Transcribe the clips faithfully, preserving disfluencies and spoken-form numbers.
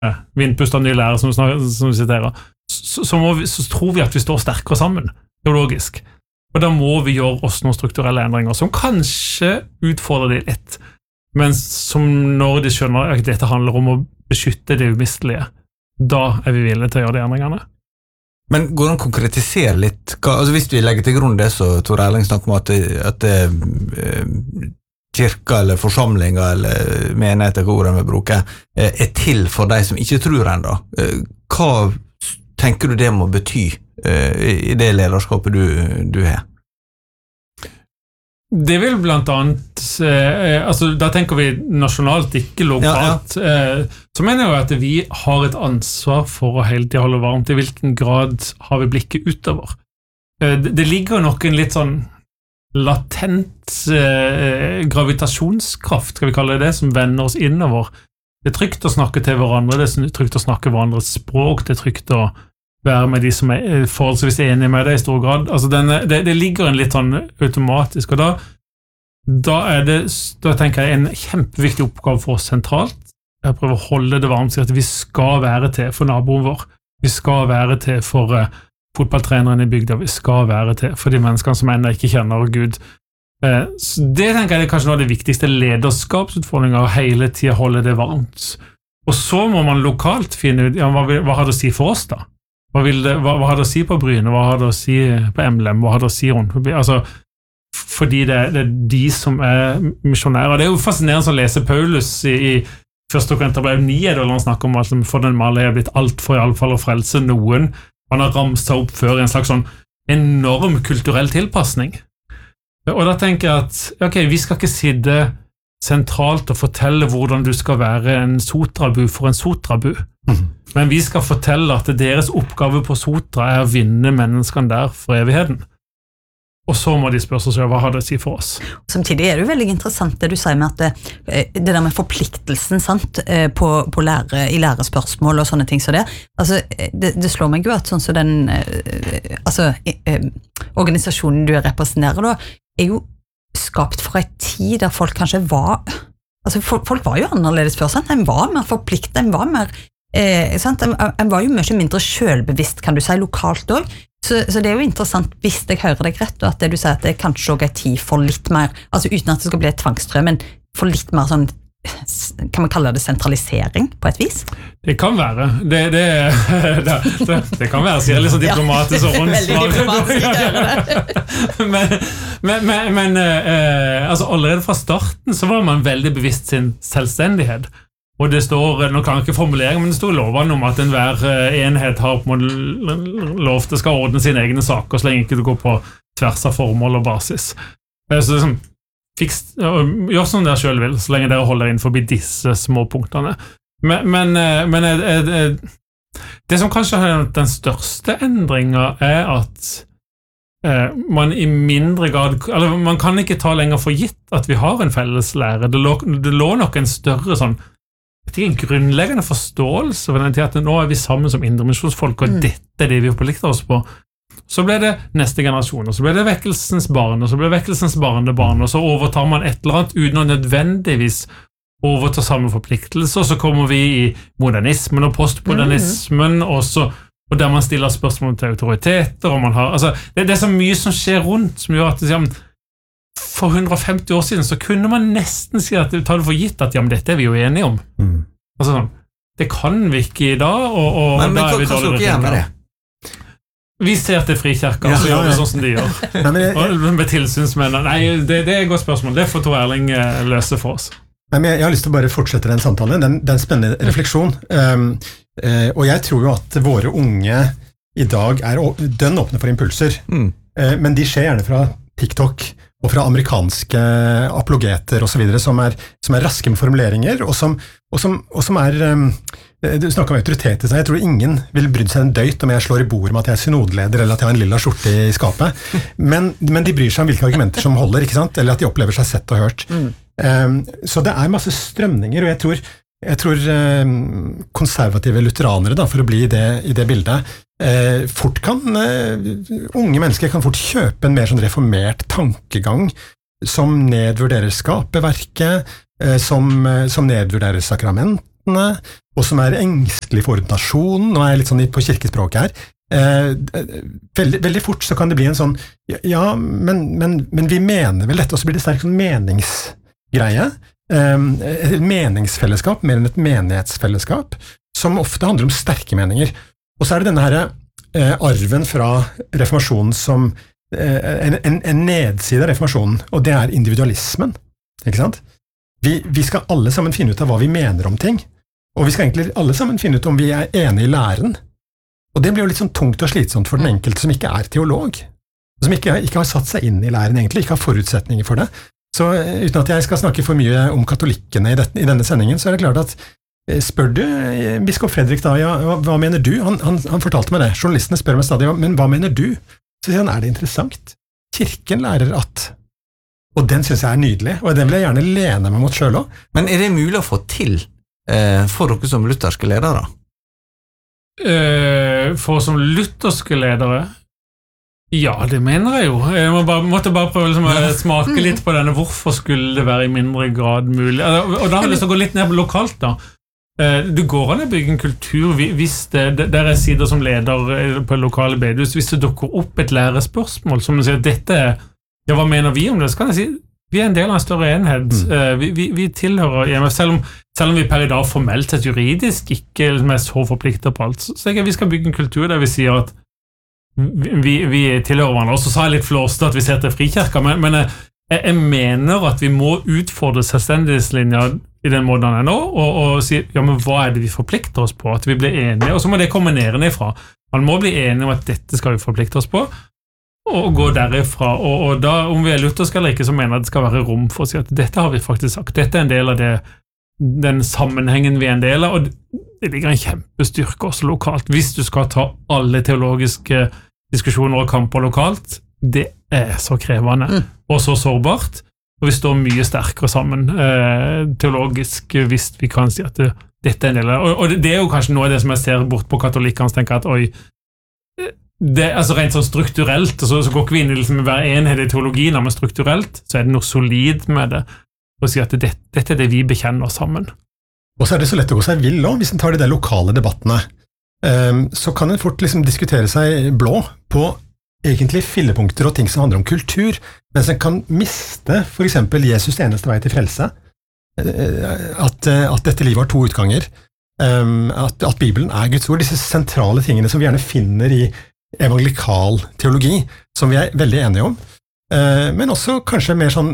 vindpust av ny lærer, som, som du siterer, så, så, må vi, så tror vi at vi står sterkere sammen, teologisk. Og da må vi gjøre oss noen strukturelle endringer, som kanskje utfordrer de litt, men som når de skjønner at dette handler om å beskytte det umistelige, da er vi villige til å gjøre de endringene. Men går det an å konkretisere litt? Hva, altså hvis vi legger til grunn det, så Tor Erling snakker om at, at eh, kirka eller forsamlinger eller menigheter, hva ordet vi bruker, eh, er til for de som ikke tror enda. Eh, hva tenker du det må bety eh, i det lederskapet du, du har? Det vil blant annet, eh, altså da tenker vi nasjonalt, ikke lokalt, ja, ja. Eh, så mener jeg jo at vi har et ansvar for å hele tiden holde varmt. I hvilken grad har vi blikket utover? Eh, det, det ligger nok en litt sånn latent eh, gravitasjonskraft, skal vi kalle det det, som vender oss innover. Det er trygt å snakke til hverandre, det er trygt å snakke hverandres språk, det er trygt å være med de som er forholdsvis enige med det i stor grad. Altså denne, det, det ligger en litt sånn automatisk, og da, da er det, da tenker jeg, en kjempeviktig oppgave for oss sentralt. Jeg prøver å holde det varmt, så at vi skal være til for naboen vår. Vi skal være til for uh, fotballtreneren i bygda. Vi skal være til for de menneskene som ennå ikke kjenner Gud. Uh, så det tenker jeg er kanskje noe av det viktigste lederskapsutfordringer, å hele tiden holde det varmt. Og så må man lokalt finne ut, ja, hva, hva har det å si for oss da? Hva, vil det, hva, hva har det å si på Bryne? Hva har det å si på Emblem? Hva har det å si rundt forbi? Altså, fordi det, det er de som er misjonærer. Det er jo fascinerende å lese Paulus i, i første Korinterbrev ni, eller han snakker om at for den maler er blitt alt for i alle fall å frelse noen. Han har ramset opp før en slags sånn enorm kulturell tilpasning. Og da tenker jeg at, ok, vi skal ikke sitte sentralt og fortelle hvordan du skal være en sotrabu for en sotrabu. Mm. Men vi skal fortelle at deres oppgave på Sotra er å vinne menneskene der for evigheten. Og så må de spørre seg hva har det å si for oss. Samtidig er det jo veldig interessant det du sier med at det, det der med forpliktelsen, sant, på, på lære, i lærespørsmål og sånne ting så det, altså, det, det slår meg jo at sånn så den altså, organisasjonen du representerer da, er jo skapt for en tid der folk kanskje var, altså folk, folk var jo annerledes før, sant? En var mer forpliktet, en var mer Eh, sant? En, en var jo mye mindre selvbevisst, kan du si, lokalt også. Så, så det er jo interessant, hvis jeg hører deg rett, og at det du sier at det kanskje også er tid for litt mer, altså uten at det skal bli et tvangstrøm, men for litt mer sånn, kan man kalle det sentralisering på et vis? Det kan være. Det, det, det, det, det kan være, sier jeg litt sånn diplomatisk og rundt. Veldig diplomatisk. men men, men, men eh, altså allerede fra starten så var man veldig bevisst sin selvstendighet. Og det står, nå kan jeg ikke formulere, men det står loven om at enhver enhet har på lov til skal ordne sine egne saker, så lenge ikke du går på tvers av formål og basis. Så liksom, fiks, gjør som dere selv vil, så lenge dere holder inn forbi disse små punktene. Men, men, men det som kanskje er den største endringen er at man i mindre grad, eller man kan ikke ta lenger for gitt at vi har en felles lære. Det lå, det lå nok en større sånn det er en grunnleggende forståelse for den til at nå er vi sammen som indremisjonsfolk, og mm. dette er det vi forplikter oss på. Så ble det neste generasjon, og så ble det vekkelsens barn, og så ble det vekkelsens barnebarn, og så overtar man et eller annet uten å nødvendigvis overta samme forpliktelse, og så kommer vi i modernismen og postmodernismen, mm. og, så, og der man stiller spørsmål til autoriteter, og man har, altså, det, det er så mye som skjer rundt, som gjør at det, ja, for hundre og femti år siden så kunne man nesten si at det tar det for gitt at ja, men dette er vi jo enige om. Mm. Altså sånn, det kan vi ikke i dag, og, og men, da men, er vi dårligere tenker med det? Vi ser til frikirker, ja, og så gjør vi sånn som de gjør. Nei, men jeg, og med tilsynsmenn. Nei, det, det er et godt spørsmål. Det får Tor Erling løse for oss. Nei, men jeg, jeg har lyst til å bare fortsette den samtalen. Den, den spennende refleksjon. Um, uh, og jeg tror jo at våre unge i dag er dønn åpne for impulser. Mm. Uh, men de skjer gjerne fra TikTok og fra amerikanske apologeter og så videre, som er, som er raske med formuleringer, og som, og som, og som er, um, du snakker om autoritet, så jeg tror ingen vil brydd seg en døyt om jeg slår i bord med at jeg er synodleder, eller at jeg har en lilla skjorte i skapet, men, men de bryr seg om hvilke argumenter som holder, ikke sant? Eller at de opplever seg sett og hørt. Mm. Um, så det er masse strømninger, og jeg tror, jeg tror um, konservative lutheranere, da, for å bli i det, i det bildet, Eh, fort kan, eh, unge mennesker kan fort kjøpe en mer sånn reformert tankegang som nedvurderer skaperverket, eh, som, som nedvurderer sakramentene, og som er engstelig for ordinasjonen, nå er jeg litt sånn på kirkespråket her, eh, veldig, veldig fort så kan det bli en sånn, ja, men, men, men vi mener vel dette, og så blir det sterk sånn meningsgreie, eh, et meningsfellesskap, mer enn et menighetsfellesskap, som ofte handler om sterke meninger. Og så er det denne her eh, arven fra reformasjonen som En, en, en nedside av reformasjonen, og det er individualismen, ikke sant? Vi, vi skal alle sammen finne ut av hva vi mener om ting, og vi skal egentlig alle sammen finne ut om vi er enige i læren, og det blir jo litt sånn tungt og slitsomt for den enkelte som ikke er teolog, som ikke, ikke har satt seg inn i læren egentlig, ikke har forutsetninger for det. Så uten at jeg skal snakke for mye om katolikkene i, det, i denne sendingen, så er det klart at spør du biskop Fredrik da, ja, hva, hva mener du? Han, han, han fortalte meg det, journalistene spør meg stadig, men hva mener du? Så sier han, er det interessant? Kirken lærer at, og den synes jeg er nydelig, og den vil jeg gjerne lene meg mot selv også. Men er det mulig å få til eh, for dere som lutherske ledere? Eh, for som lutherske ledere? Ja, det mener jeg jo. Jeg må bare, måtte bare prøve liksom, å smake litt på denne, hvorfor skulle det være i mindre grad mulig? Og da har jeg lyst til å gå litt ned på lokalt da. Du går an å bygge en kultur hvis det, der er sider som leder på lokale bedehus, hvis det dukker opp et lærespørsmål som sier at dette er, ja, hva mener vi om det? Så kan jeg si, vi er en del av en større enhet. Mm. Vi, vi, vi tilhører I M F, selv om, selv om vi per i dag formelt sett juridisk ikke er så forpliktet på alt, så jeg vi skal bygge en kultur der vi sier at vi, vi tilhører hverandre. Og så sa jeg litt flåste at vi ser til frikirka, men, men jeg, jeg mener at vi må utfordre selvstendighetslinja I den måten han er nå, og, og si, ja, men hva er det vi forplikter oss på? At vi blir enige, og så må det komme nedenifra. Man må bli enige om at dette skal vi forplikte oss på, og gå derifra. Og, og da, om vi er lutherske eller ikke, så mener jeg at det skal være rom for å si at dette har vi faktisk sagt. Dette er en del av det, den sammenhengen vi er en del av, og det ligger en kjempestyrke også lokalt. Hvis du skal ta alle teologiske diskusjoner og kamper lokalt, det er så krevende, mm. og så sårbart, og vi står mye sterkere sammen eh, teologisk hvis vi kan si at det, dette er en del av det. Og, og det er jo kanskje noe av det som jeg ser bort på katolikkene og tenker at oi, det er altså rent sånn strukturelt, og så, så går ikke vi inn I liksom hver enhet I teologien, men strukturelt så er det noe solid med det, å si at det, dette er det vi bekjenner sammen. Og så er det så lett å gå seg vill også, hvis en tar de der lokale debattene. Um, så kan en fort liksom diskutere seg blå på egentlig fillepunkter og ting som handler om kultur, mens en kan miste for eksempel Jesus eneste vei til frelse, at, at dette livet har to utganger, at, at Bibelen er Guds ord, disse sentrale tingene som vi gjerne finner I evangelikal teologi, som vi er veldig enige om, men også kanskje mer sånn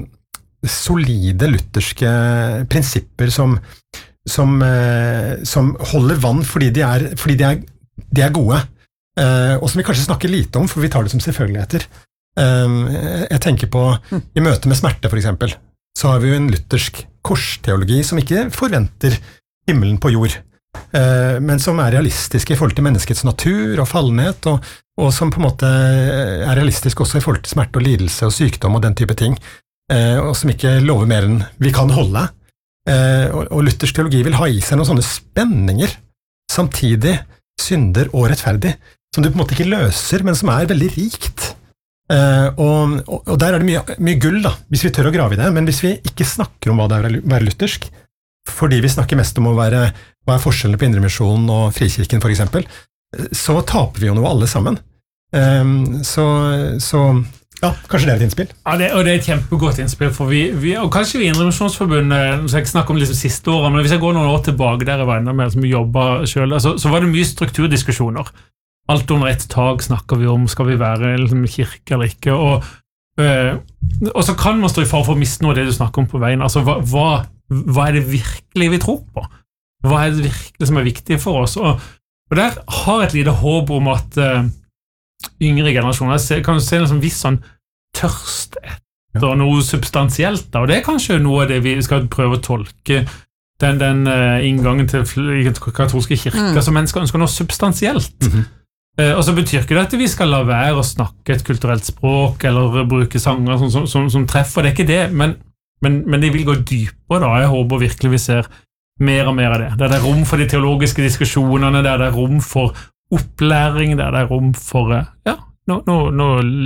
solide lutherske prinsipper som, som, som holder vann fordi de er, fordi de er, de er gode, Uh, og som vi kanskje snakker lite om, for vi tar det som selvfølgeligheter. Uh, jeg tenker på, I møte med smerte for eksempel, så har vi jo en luthersk korsteologi som ikke forventer himmelen på jord, uh, men som er realistisk I forhold til menneskets natur og fallenhet, og, og som på en måte er realistisk også I forhold til smerte og lidelse og sykdom og den type ting, uh, og som ikke lover mer enn vi kan holde. Uh, og, og luthersk teologi vil ha I seg noen sånne spenninger, samtidig synder og rettferdig, som du på en måte ikke løser, men som er veldig rikt. Uh, og, og, og der er det mye, mye gull da, hvis vi tør å grave I det, men hvis vi ikke snakker om hva det er å være luthersk, fordi vi snakker mest om å være, hva er forskjellene på Indremisjonen og Frikirken for eksempel, så taper vi jo noe alle sammen. Um, så, så ja, kanskje det er et innspill. Ja, det, og det er et kjempegodt innspill, for vi, vi og kanskje vi I Indremisjonsforbundet, så jeg snakker om liksom siste året, men hvis jeg går noen år tilbake, der jeg var enda mer som jobber selv, så, så var det mye strukturdiskusjoner. Alt under ett tak snakker vi om, skal vi være liksom, kirke eller ikke, og, øh, og så kan man stå I fare for å miste noe av det du snakker om på veien. Altså, hva, hva, hva er det virkelig vi tror på? Hva er det virkelig som er viktig for oss? Og, og der har jeg et lite håp om at øh, yngre generasjoner ser, kan se en sånn viss sånn tørst etter noe substansielt, da. Og det er kanskje noe av det vi skal prøve å tolke den, den uh, inngangen til katolske kirke, mm. som mennesker ønsker noe substansielt. Mm-hmm. Uh, og så betyr ikke det at vi skal la være å snakke et kulturelt språk, eller bruke sanger som, som, som, som treffer, det er ikke det, men, men, men de vil gå dypere da. Jeg håper virkelig vi ser mer og mer av det. Der det er rom for de teologiske diskusjonene, der det er rom for opplæring, der det er rom for, ja, nå, nå, nå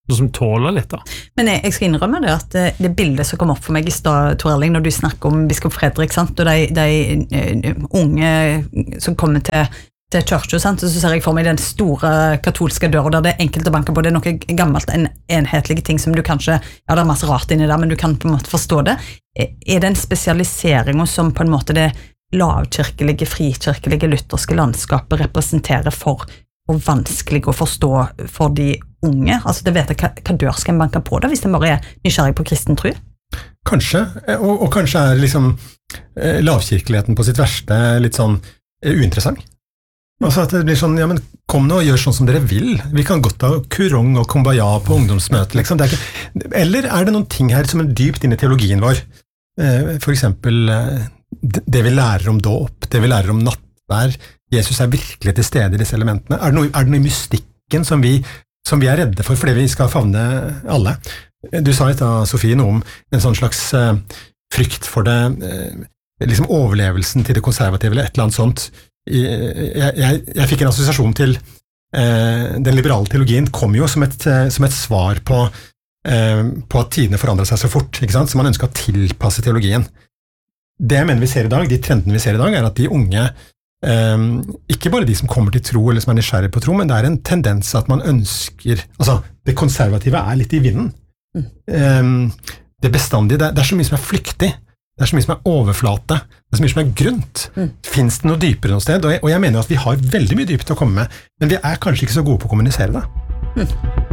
som tåler litt da. Men jeg, jeg skal innrømme det at det, det bildet som kom opp for meg i stad, Tor Erling, når du snakker om biskop Fredrik, sant, og de, de unge som kommer til til kirken, sant? Så ser jeg for meg den store katolske døra der det er enkelt å banke på, det er noe gammelt, en enhetlige ting som du kanskje, ja det er masse rart inni der, men du kan på en måte forstå det. Er det en spesialisering som på en måte det lavkirkelige, frikirkelige, lutherske landskapet representerer for hvor vanskelig å forstå for de unge? Altså det vet jeg, hva, hva dør skal en banke på da, hvis en bare er nysgjerrig på kristen tro? Kanskje, og, og kanskje er liksom lavkirkeligheten på sitt verste litt sånn uinteressant. Altså at det blir sånn, ja, men kom nå og gjør sånn som dere vil. Vi kan godt ha kurong og kumbaya på ungdomsmøte, liksom. Det er ikke, eller er det noen ting her som er dypt inn i teologien vår? For eksempel det vi lærer om dåp, det vi lærer om nattvær. Jesus er virkelig til stede i disse elementene. Er det noe, er det noe i mystikken som vi, som vi er redde for, fordi vi skal favne alle? Du sa litt da, Sofie, noe om en sånn slags frykt for det, liksom overlevelsen til det konservative, eller et eller annet sånt. Jeg, jeg, jeg fikk en assosiasjon til eh, den liberale teologien kom jo som et, som et svar på, eh, på at tidene forandret seg så fort, ikke sant? Så man ønsket å tilpasse teologien. Det jeg mener vi ser i dag, de trendene vi ser i dag, er at de unge, eh, ikke bare de som kommer til tro eller som er nysgjerrig på tro, men det er en tendens at man ønsker, altså det konservative er litt i vinden. Mm. Eh, det bestandige, det, det er så mye som er flyktig. Det er så mye som er overflate, det er så mye som er grunt. Mm. Finnes det noe dypere noe sted? Og jeg, og jeg mener at vi har veldig mye dypt å komme med, men vi er kanskje ikke så gode på å kommunisere det. Mm.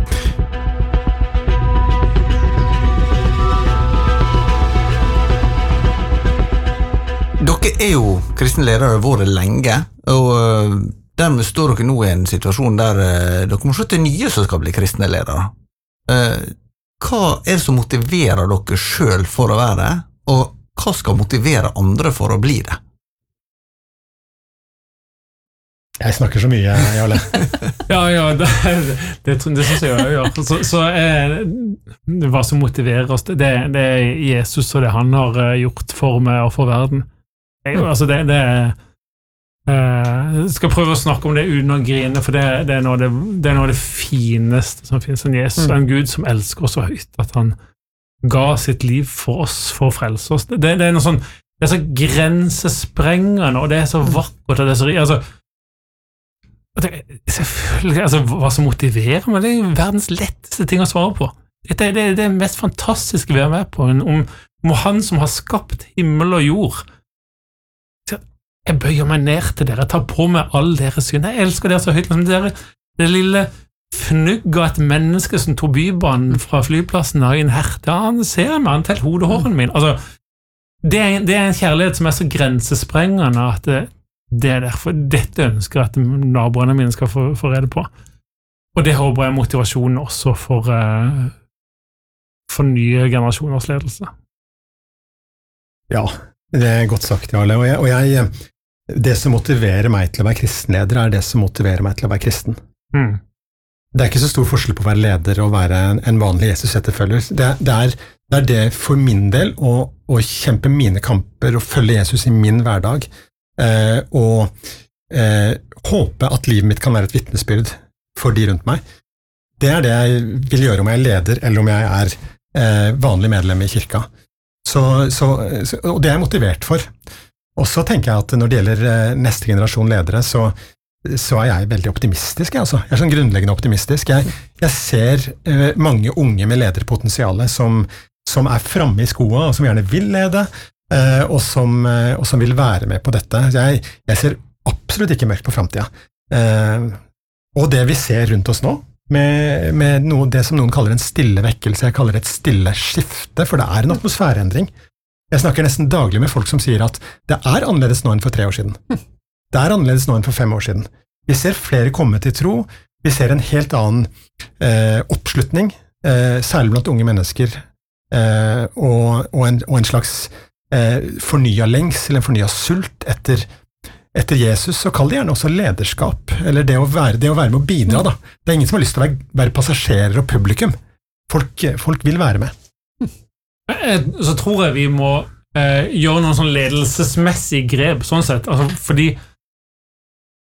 Dere er jo kristne ledere våre lenge, og dermed står dere nå i en situasjon der dere må se til nye som skal bli kristne ledere. Hva er det som motiverer dere selv for å være det, og hva skal motivere andre for å bli det? Jeg snakker så mye, Jarle. ja, ja, det, det, det, det synes jeg jeg gjør. Så, så eh, hva som motiverer oss, det, det er Jesus og det han har gjort for meg og for verden. Jeg, altså det, det er eh, jeg skal prøve å snakke om det uten å grine, for det, det, er, noe det, det er noe av det fineste som finnes. En Jesus, mm. en Gud som elsker oss så høyt, at han ga sitt liv for oss, for å frelse oss. Det, det er noe sånn, det er så grensesprengende, og det er så vakkert, og det er så, altså, det, selvfølgelig, altså, hva som motiverer meg, det er verdens letteste ting å svare på. Det er det, det mest fantastiske vi er med på, om, om han som har skapt himmel og jord. Jeg bøyer meg ned til dere, jeg tar på meg all deres synd, jeg elsker dere så høyt, liksom dere, det lille fnugg av et menneske som tog bybanen fra flyplassen av en hert, ja, han ser meg, han teller hodehåren min. Altså, det er, det er en kjærlighet som er så grensesprengende at det, det er derfor dette ønsker at naboene mine skal få, få rede på. Og det håper jeg er motivasjonen også for, uh, for nye generasjoners ledelse. Ja, det er godt sagt, Jarle. Og jeg, og jeg, det som motiverer meg til å være kristenleder, er det som motiverer meg til å være kristen. Mm. Det er ikke så stor forskjell på å være leder og være en vanlig Jesus-etterfølger. Det, det, er, det er det for min del å, å kjempe mine kamper og følge Jesus i min hverdag, eh, og eh, håpe at livet mitt kan være et vitnesbyrd for de rundt meg. Det er det jeg vil gjøre om jeg er leder, eller om jeg er eh, vanlig medlem i kirka. Så, så, så, og det er jeg motivert for. Og så tenker jeg at når det gjelder eh, neste generasjon ledere, så så er jeg veldig optimistisk. Altså. Jeg er sånn grunnleggende optimistisk. Jeg, jeg ser uh, mange unge med lederpotensiale som, som er fremme i skoene, og som gjerne vil lede, uh, og, som, uh, og som vil være med på dette. Jeg, jeg ser absolutt ikke mørkt på fremtiden. Uh, og det vi ser rundt oss nå, med, med noe, det som noen kaller en stille vekkelse, jeg kaller det et stille skifte, for det er en atmosfæreendring. Jeg snakker nesten daglig med folk som sier at det er annerledes nå enn for tre år siden. Det er annerledes nå enn for fem år siden. Vi ser flere komme til tro, vi ser en helt annen eh, oppslutning, eh, særlig blant unge mennesker, eh, og, og, en, og en slags eh, fornya lengsel, en fornya sult etter, etter Jesus, så kall det gjerne også lederskap, eller det å være, det å være med å bidra. Da. Det er ingen som har lyst til å være, være passasjerer og publikum. Folk, folk vil være med. Så tror jeg vi må eh, gjøre noen sånn ledelsesmessig grep, sånn sett, altså, fordi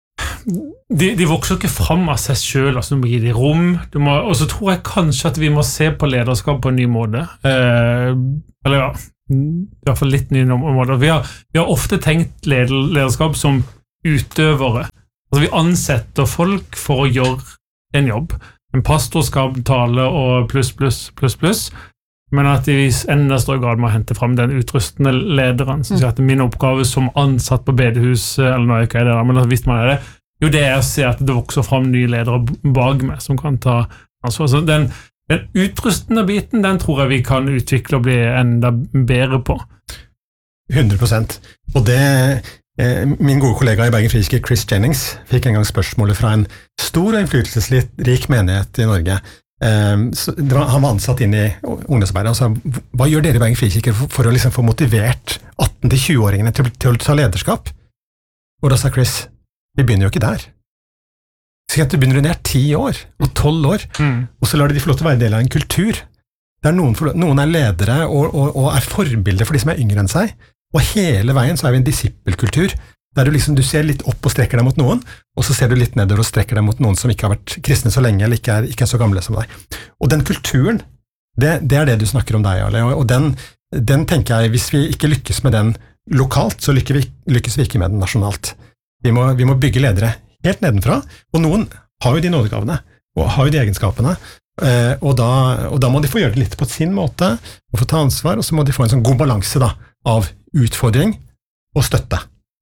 de, de vokser ikke frem av seg selv, altså du må gi dem rom, du må, og så tror jeg kanskje at vi må se på lederskap på en ny måte. Eh, eller ja, i hvert fall litt ny måte. Vi har, vi har ofte tenkt leder, lederskap som utøvere. Altså vi ansetter folk for å gjøre en jobb. En pastor skal tale og pluss, pluss, pluss, pluss. Men at de i enda større grad må hente frem den utrustende lederen. Så at min oppgave som ansatt på bedehuset, eller noe ikke er det, men hvis man er det, jo det er å se at det vokser frem nye ledere bak meg, som kan ta ansvar. Så den, den utrustende biten, den tror jeg vi kan utvikle og bli enda bedre på. hundre prosent. Og det, eh, min gode kollega i Bergen Frikirke, Chris Jennings, fikk en gang spørsmålet fra en stor og innflytelsesrik menighet i Norge. Um, så, var, han var ansatt inn i ungdomsarbeidet og sa, hva gjør dere i Bergen Frikirke for, for å liksom få motivert atten til tjue-åringene til, til å ta lederskap? Og da sa Chris, vi begynner jo ikke der. Så du begynner når de er ti år og tolv år, mm. og så lar de få lov til å være del av en kultur. Der noen, for, noen er ledere og, og, og er forbilder for de som er yngre enn seg, og hele veien så er vi en disippelkultur, der du, liksom, du ser litt opp og strekker deg mot noen, og så ser du litt nedover og strekker deg mot noen som ikke har vært kristne så lenge, eller ikke er, ikke er så gamle som deg. Og den kulturen, det, det er det du snakker om deg, Jarle, og, og den, den tenker jeg, hvis vi ikke lykkes med den lokalt, så lykkes vi, lykkes vi ikke med den nasjonalt. Vi må, vi må bygge ledere helt nedenfra, og noen har jo de nådegavene, og har jo de egenskapene, og da, og da må de få gjøre det litt på sin måte, og få ta ansvar, og så må de få en sånn god balanse da, av utfordring og støtte.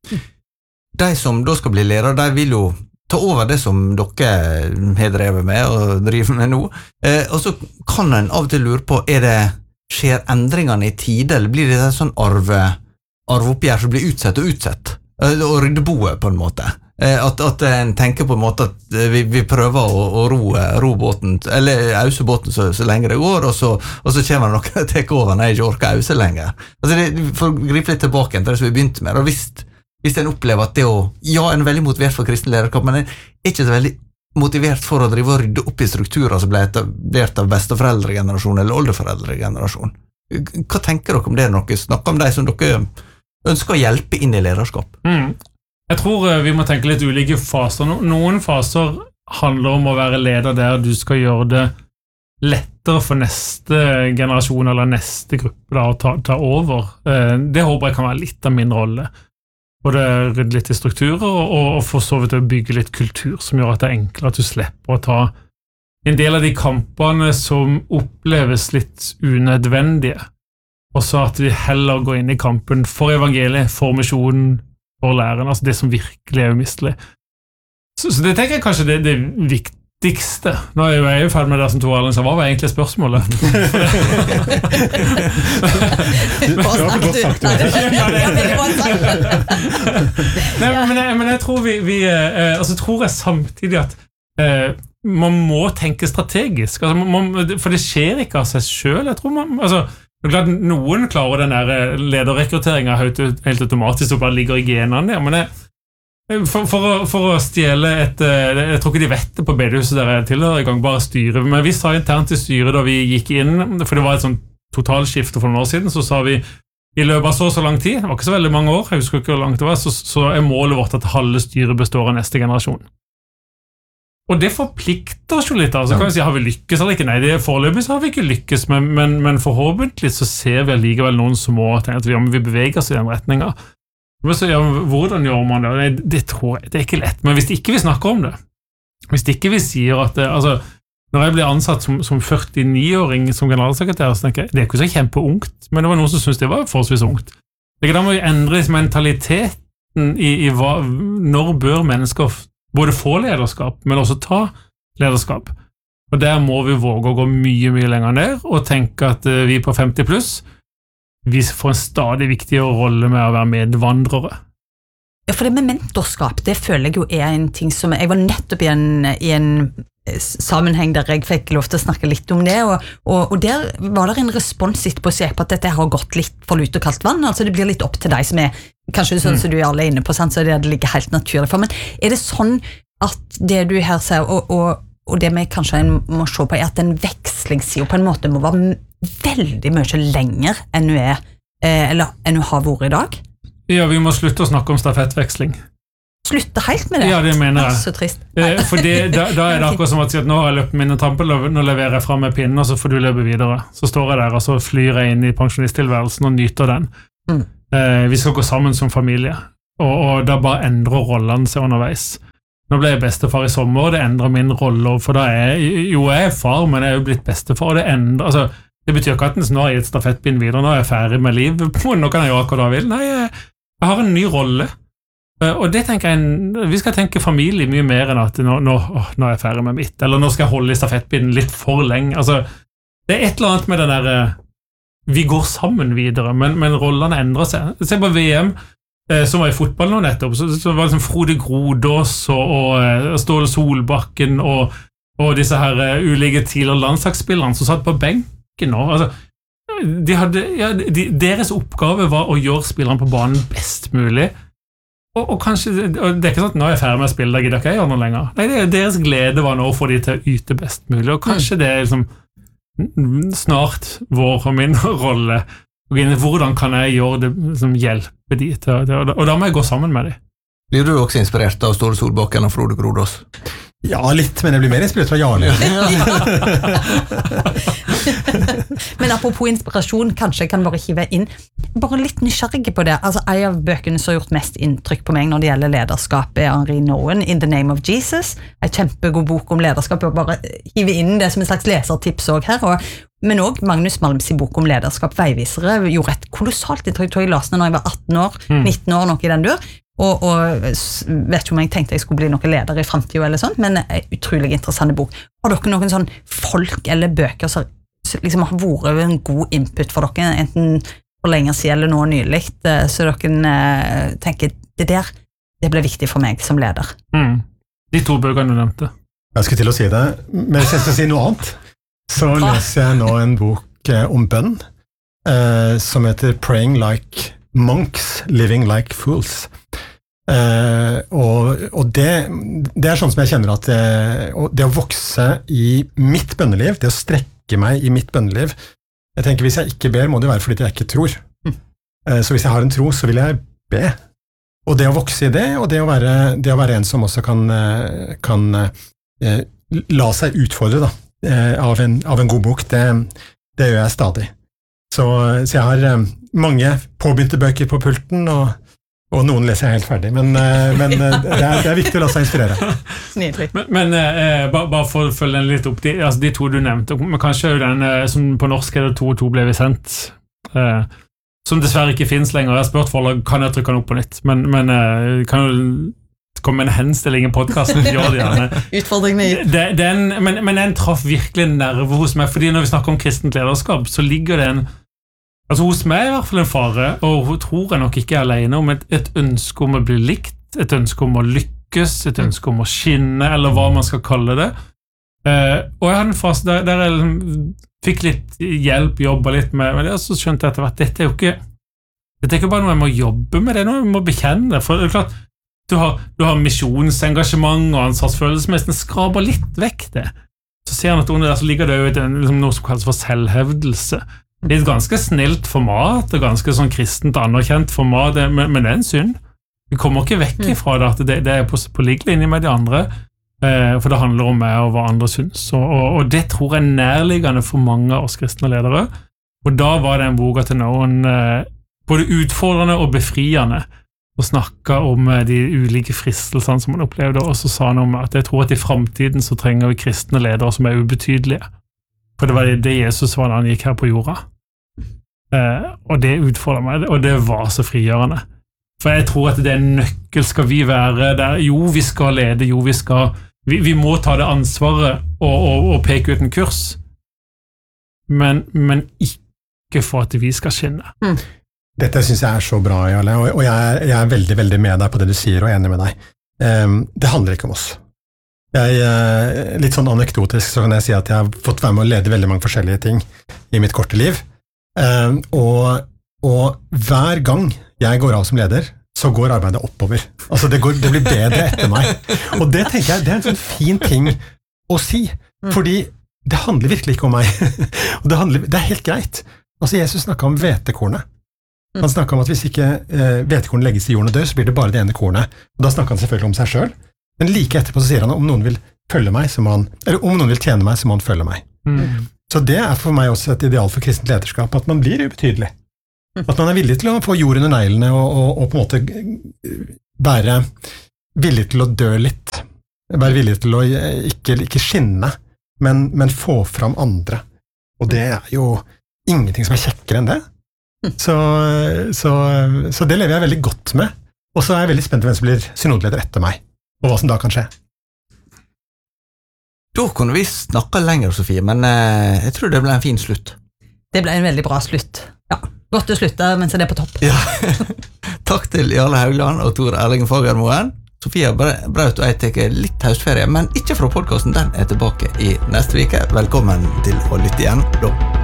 De som da skal bli ledere, de vil jo ta over det som dere har drevet med og driver med nå, eh, og så kan en av og til lure på, er det, skjer endringene i tide, eller blir det en sånn arve, arveoppgjør som blir utsett og utsett, eh, og rydde boet på en måte, eh, at, at en tenker på en måte at vi, vi prøver å, å ro, ro båten, eller ause båten så, så lenge det går, og så, og så kommer noen og tar over når jeg ikke orker ause lenger. Altså det, for å gripe litt tilbake til det som vi begynte med, og hvis Hvis en opplever at det å, ja, en er veldig motivert for kristen lederskap, men en er ikke så veldig motivert for å drive og rydde opp i strukturer som ble etablert av besteforeldregenerasjon eller oldeforeldregenerasjon. Hva tenker dere om det når dere snakker om de som dere ønsker å hjelpe inn i lederskap? Mm. Jeg tror vi må tenke litt ulike faser. Noen faser handler om å være leder der du skal gjøre det lettere for neste generasjon eller neste gruppe da, å ta, ta over. Det håper jeg kan være litt av min rolle. Både rydde litt i strukturer og, og for så vidt å bygge litt kultur som gjør at det er enklere at du slipper å ta en del av de kampene som oppleves litt unødvendige, og så at vi heller går inn i kampen for evangeliet, for misjonen, for læren, altså det som virkelig er umistelig. Så, så det tenker jeg kanskje det, det viktigste. Nå er jeg jo ferdig med det som Tor Erlend sa, hva var egentlig spørsmålet? Bra sagt, Nei, men, jeg, men jeg tror vi, vi eh, altså tror jeg samtidig at eh, man må tenke strategisk, altså, man, for det skjer ikke av seg selv. Jeg tror man, altså, klart, noen klarer den der lederrekrutteringen helt, helt automatisk og bare ligger i genene der, men jeg For, for, å, for å stjele et jeg tror ikke de vet det på bedehuset der jeg tilhører i gang, bare styre, men vi sa internt i styret da vi gikk inn, for det var et sånn totalskifte for noen år siden, så sa vi i løpet av så så lang tid, det var ikke så veldig mange år, jeg husker ikke hvor langt det var, så, så er målet vårt at halve styret består av neste generasjon. Og det forplikter oss jo litt, altså kan vi si, har vi lykkes eller ikke? Nei, det er foreløpig så har vi ikke lykkes, men, men, men forhåpentlig så ser vi likevel noen som må tenke at vi, ja, vi beveger oss i den retningen. Men så, ja, hvordan gjør man det? Det, det tror jeg, det er ikke lett. Men hvis ikke vi snakker om det, hvis ikke vi sier at det, altså, når jeg blir ansatt som, som førtini-åring som generalsekretær, så tenker jeg, det er ikke så kjempeungt, men det var noen som syntes det var forholdsvis ungt. Det er da må vi endre mentaliteten i, i hva, når bør mennesker både få lederskap, men også ta lederskap. Og der må vi våge å gå mye, mye lenger ned, og tenke at uh, vi på femti pluss, vi får en stadig viktigere rolle med å være medvandrere. Ja, for det med mentorskap, det føler jeg jo er en ting som, jeg var nettopp i en, i en sammenheng der jeg fikk lov til å snakke litt om det, og, og, og der var det en respons litt på å se på at dette har gått litt for lut og kaldt vann, altså det blir litt opp til deg som er, kanskje sånn mm. som du er alle inne på, sant? Så det, det ligger helt naturlig for, men er det sånn at det du her sier, og, og, og det vi kanskje må se på, er at den vekslingssiden på en måte må være veldig mye lenger enn du er, eller enn du har vært i dag? Ja, vi må slutte å snakke om stafettveksling. slutte helt med det. Ja, det mener jeg. Så trist. Eh, for det, da, da er det akkurat som at, si at nå har jeg løpt min trampe, nå leverer jeg frem med pinnen, og så får du løpe videre. Så står jeg der, og så flyr jeg inn i pensjonisttilværelsen og nyter den. Mm. Eh, vi skal gå sammen som familie, og, og da bare endrer rollene seg underveis. Nå ble jeg bestefar i sommer, og det endrer min rolle, for da er jo jeg er far, men jeg er jo blitt bestefar, og det endrer, altså, det betyr ikke at nå har jeg gitt stafettbind videre, nå er jeg ferdig med liv, nå kan jeg gjøre hva jeg vil. Nei, jeg, jeg har en ny rolle. Og det tenker jeg, vi skal tenke familie mye mer enn at nå, nå, nå er jeg ferdig med mitt, eller nå skal jeg holde i stafettbinden litt for lenge. Altså, det er et eller annet med den der, vi går sammen videre, men, men rollene endrer seg. Se på V M, som var i fotball nå nettopp, så, så var det liksom Frode Grodås og, og Ståle Solbakken og, og disse her ulike tidligere landslagsspillerne som satt på benken nå. Altså, de hadde, ja, de, deres oppgave var å gjøre spillerne på banen best mulig. Og, og kanskje, og det er ikke sånn at nå er jeg ferdig med å spille, da gidder ikke jeg gjøre noe lenger. Nei, det, deres glede var nå å få de til å yte best mulig, og kanskje det er liksom snart vår og min rolle. Hvordan kan jeg gjøre det, liksom, hjelpe de til, til, og da må jeg gå sammen med de. Blir du også inspirert av Ståle Solbakken og Frode Grodås? Ja, litt, men jeg blir mer inspirert fra Jarle. Men apropos inspirasjon, kanskje jeg kan bare hive inn, bare litt nysgjerrig på det. Altså, en av bøkene som har gjort mest inntrykk på meg når det gjelder lederskap er Henri Nouwen, In the Name of Jesus. En kjempegod bok om lederskap, og bare hive inn det som en slags lesertips også her, og, men også Magnus Malms bok om lederskap, Veivisere, gjorde et kolossalt inntrykk. Jeg tror jeg leste den når jeg var atten år, nitten år, noe i den dør. Og, og vet ikke om jeg tenkte jeg skulle bli noen leder i fremtiden eller sånt, men en utrolig interessant bok. Har dere noen sånn folk eller bøker som liksom har vært en god input for dere, enten for lenge siden eller nå nylig, så dere tenker, det der, det ble viktig for meg som leder? Mm. De to bøkene du nevnte. Jeg skulle til å si det, men hvis jeg skal si noe annet, så leser jeg nå en bok om bønn, eh, som heter Praying Like Monks, Living Like Fools. Uh, og, og det, det er sånn som jeg kjenner at det, det å vokse i mitt bønneliv, det å strekke meg i mitt bønneliv, jeg tenker hvis jeg ikke ber, må det være fordi jeg ikke tror. Uh, så hvis jeg har en tro, så vil jeg be. Og det å vokse i det, og det å være, det å være en som også kan, kan uh, la seg utfordre da, uh, av, en, av en god bok, det, det gjør jeg stadig. Så, så jeg har uh, mange påbegynte bøker på pulten, og Og noen leser jeg helt ferdig, men, men det, er, det er viktig å la seg inspirere. Men, men eh, bare, bare for å følge den litt opp, de, altså de to du nevnte, men kanskje den som på norsk er det to og to ble vi sendt, eh, som dessverre ikke finnes lenger. Jeg har spurt forlag, kan jeg trykke den opp på nytt? Men, men eh, kan du komme med en henstilling i podcasten? Gjør det gjerne. Utfordringene i. Det, den, men, men den traff virkelig en nerve hos meg, fordi når vi snakker om kristent lederskap, så ligger det en Altså hos meg er i hvert fall en fare, og hun tror jeg nok ikke er alene om et, et ønske om å bli likt, et ønske om å lykkes, et ønske om å skinne, eller hva man skal kalle det. Eh, og jeg hadde en fase der, der jeg liksom fikk litt hjelp, jobbet litt med, men så skjønte jeg etter hvert, dette er jo ikke, dette er ikke bare noe jeg må jobbe med, det er noe jeg må bekjenne det, for det er klart, du har, du har misjonsengasjement og ansvarsfølelse, men den skraber litt vekk det. Så ser han at under der så ligger det jo et, liksom, noe som kalles for selvhevdelse. Det er et ganske snilt format, og ganske sånn kristent anerkjent format, men, men det er en synd. Vi kommer ikke vekk ifra det, at det, det er på, på like linje med de andre, eh, for det handler om meg og hva andre syns, og, og, og det tror jeg er nærliggende for mange av oss kristne ledere, og da var det en boka til noen eh, både utfordrende og befriende, og snakket om eh, de ulike fristelsene som man opplevde, og så sa han om at jeg tror at i fremtiden så trenger vi kristne ledere som er ubetydelige, for det var det Jesus var da han gikk her på jorda. Uh, og det utfordrer meg, og det var så frigjørende. For jeg tror at det er en nøkkel skal vi være der. Jo, vi skal lede, jo, vi skal vi, vi må ta det ansvaret og, og, og peke ut en kurs, men, men ikke for at vi skal skinne. Mm. Dette synes jeg er så bra, Jarle, og, og jeg, er, jeg er veldig, veldig med deg på det du sier, og enig med deg. Um, det handler ikke om oss. Jeg, litt sånn anekdotisk så kan jeg si at jeg har fått være med å lede veldig mange forskjellige ting i mitt korte liv. Uh, og, og hver gang jeg går av som leder, så går arbeidet oppover. Altså det, går, det blir bedre etter meg. Og det tenker jeg, det er en sånn fin ting å si, fordi det handler virkelig ikke om meg. Og det, handler, det er helt greit. Altså Jesus snakket om hvetekornet. Han snakket om at hvis ikke eh, hvetekorn legges i jorden og dør, så blir det bare det ene kornet. Og da snakker han selvfølgelig om seg selv, men like etterpå så sier han om noen vil følge meg, så må han, eller om noen vil tjene meg, så må han følge meg. Mm. Så det er for meg også et ideal for kristent lederskap, at man blir ubetydelig. At man er villig til å få jord under neglene og, og, og på en måte være villig til å dø litt. Være villig til å ikke, ikke skinne, men, men få fram andre. Og det er jo ingenting som er kjekkere enn det. Så, så, så det lever jeg veldig godt med. Og så er jeg veldig spent på hvem som blir synodeleder etter meg, og hva som da kan skje. Da kunne vi snakke lenger, Sofie, men eh, jeg tror det ble en fin slutt. Det ble en veldig bra slutt. Ja, godt å slutte mens det er på topp. Ja. Takk til Jarle Haugland og Tor Erling Fagermoen. Sofia Braut og jeg tar litt høstferie, men ikke fra podcasten, den er tilbake i neste uke. Velkommen til å lytte igjen da.